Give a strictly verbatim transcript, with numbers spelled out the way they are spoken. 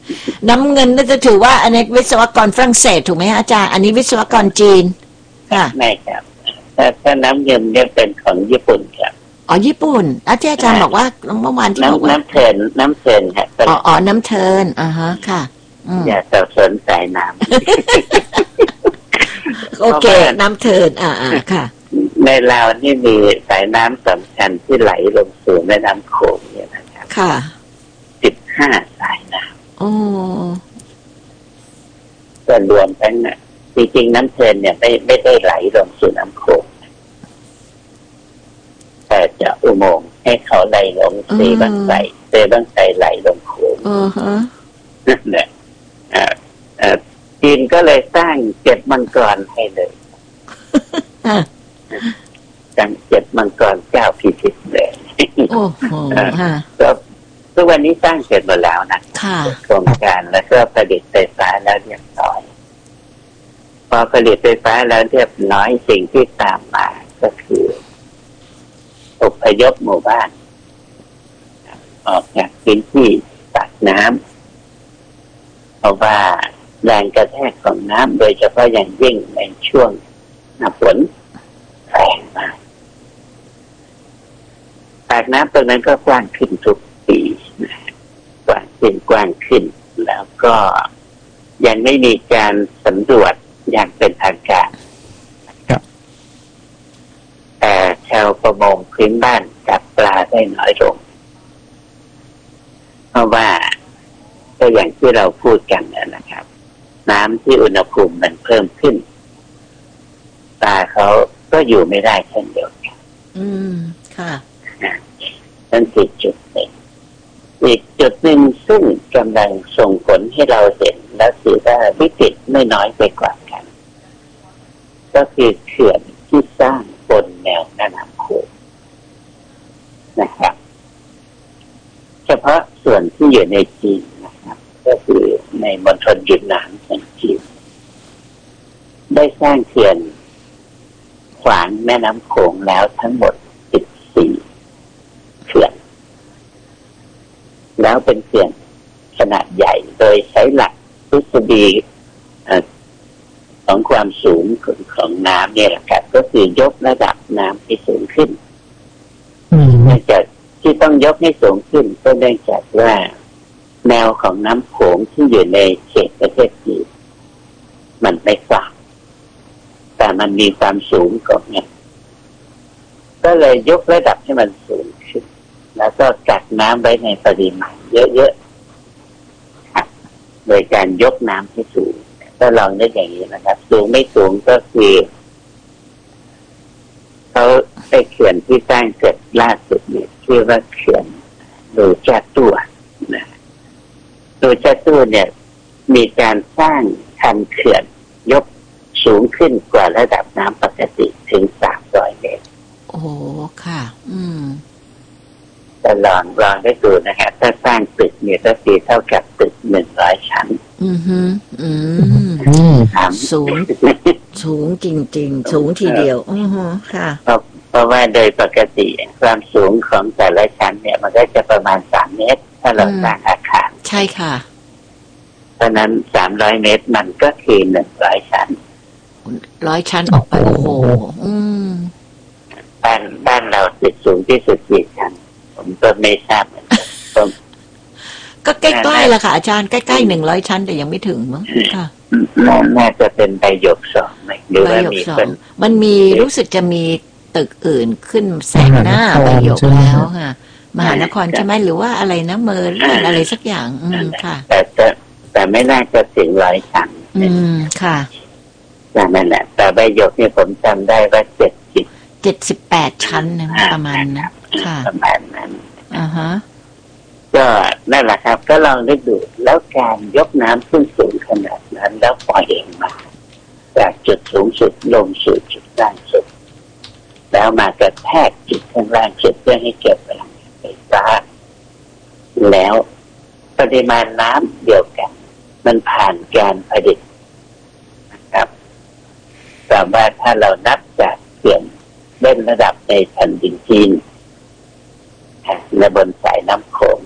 น้ำเงินน่าจะถือว่าอันนี้วิศวกรฝรั่งเศสถูกไหมอาจารย์อันนี้วิศวกรจีนค่ะไม่ครับถ้าถ้าน้ำเงินเนี่ยเป็นของญี่ปุ่นครับอ๋อญี่ปุ่นอาจารย์อาจารย์บอกว่าเมื่อวานที่บอกว่าน้ำเทินน้ำเทินครับอ๋ออ๋อน้ำเทินอ่าฮะค่ะอย่าสับสนสายน้ำโอเคน้ำเทินอ่าอ่าค่ะในลาวนี่มีสายน้ำสำคัญที่ไหลลงสู่แม่น้ำโขงเนี่ยนะครับค่ะสิบห้าสายน้ำโอ้ก็รวมทั้งน่ะจริงๆน้ำเทินเนี่ยไม่ไม่ได้ไหลลงสู่น้ำโขงแต่จะอุโมงค์ให้เขาไหลลงเซบังไสเซบังไสไหลลงโขงอือฮะนั่นแหละอ่าอ่าจีนก็เลยสร้างเจ็ดมังกรให้เลยจังเจ็ดมังกรเก้าพิพิธเลยโอ้โหก็ทุกวันนี้สร้างเสร็จหมดแล้วนะโครงการแล้วก็ผลิตไฟฟ้าแล้วเรียบร้อยพอผลิตไฟฟ้าแล้วเรียบร้อยสิ่งที่ตามมาก็คืออพยพหมู่บ้านออกจากพื้นที่ตักน้ำเพราะว่าแรงกระแทกของน้ำโดยเฉพาะอย่างยิ่งในช่วงหน้าฝนแรงมากปากน้ำตรงนั้นก็กว้างขึ้นทุกปีกว้างขึ้นกว้างขึ้นแล้วก็ยังไม่มีการสำรวจอย่างเป็นทางการแต่ชาวประมงพื้นบ้านจับปลาได้น้อยลงเพราะว่าก็อย่างที่เราพูดกันนะครับน้ำที่อุณหภูมิมันเพิ่มขึ้นปลาเขาก็อยู่ไม่ได้เช่นเดียวกันอืมค่ะนั่นคือจุดหนึ่งอีกจุดหนึ่งซึ่งกำลังส่งผลให้เราเห็นและถือว่าวิกฤตไม่น้อยไปกว่ากันก็คือเขื่อนที่สร้างบนแนวแม่น้ำโขงนะครับเฉพาะส่วนที่อยู่ในจีนนะครับก็คือในมณฑลยุนนานของจีนได้สร้างเขื่อนขวางแม่น้ำโขงแล้วทั้งหมดสิบสี่เขื่อนแล้วเป็นเขื่อนขนาดใหญ่โดยใช้หลักทฤษฎีของความสูงของน้ำเนี่ยแหละครับก็คือยกระดับน้ำให้สูงขึ้นเนื่องจากที่ต้องยกให้สูงขึ้นก็เนื่องจากว่าแนวของน้ำโขงที่อยู่ในเขตประเทศจีนมันไม่กว้างแต่มันมีความสูงกว่าเนี่ยก็เลยยกระดับให้มันสูงขึ้นแล้วก็กักน้ำไว้ในปริมาณเยอะๆครับโดยการยกน้ำให้สูงก็ลองได้อย่างนี้นะครับสูงไม่สูงก็คือเขาได้เขื่อนที่สร้างเสร็จล่าสุดเนี่ยชื่อว่าเขื่อนดูจาตัวนะดูจาตัวเนี่ยมีการสร้างคันเขื่อนยกสูงขึ้นกว่าระดับน้ำปกติถึงสามร้อยเมตรโอ้ค่ะอืมแต่ลองลองได้ดูนะฮะถ้าสร้างตึกเนี่ยก็คือเท่ากับตึกหนึ่งร้อยชั้นอือฮึอืมสูงสูงจริงๆสูงทีเดียวอือฮึค่ะเพราะเพราะว่าโดยปกติความสูงของแต่ละชั้นเนี่ยมันก็จะประมาณสามเมตรถ้าเราสร้างอาคารใช่ค่ะเพราะนั้นสามร้อยเมตรมันก็คือหนึ่งร้อยชั้นร้อยชั้นออกไปโอ้โหอืมบ้านบ้านเราตึกสูงที่สุดกี่ชั้นผมก็ไม่ทราบเหมือนกันก็ใกล้ๆแหละค่ะอาจารย์ใกล้ๆหนึ่งร้อยชั้นแต่ยังไม่ถึงมั้งค่ะน่าจะเป็นใบหยกสองหรือว่ามีคนมันมีรู้สึกจะมีตึกอื่นขึ้นแสงหน้าใบหยกแล้วค่ะมหานครใช่ไหมหรือว่าอะไรนะเมอร์อะไรสักอย่างอืมค่ะแต่แต่แต่ไม่น่าจะถึงร้อยชั้นอืมค่ะนั่นแหละแต่ใบหยกเนี่ยผมจำได้ว่าเจ็ดสิบเจ็ดสิบแปดชั้นนะประมาณนะค่ะประมาณนั้นอ่าฮะก็นั่นแหละครับก็ลองได้ดูแล้วการยกน้ำขึ้นสูงขนาดนั้นแล้วปล่อยเองมาจากจุดสูงสุดลงสู่จุดล่างสุดแล้วมากระแทกจุดข้างล่างสุดเพื่อให้เกิดพลังงานไฟฟ้าแล้วปริมาณน้ำเดียวกันมันผ่านการผลิตนะครับแต่ว่าถ้าเรานับจากเขื่อนเล่นระดับในแผ่นดินจีนและบนสายน้ำโขง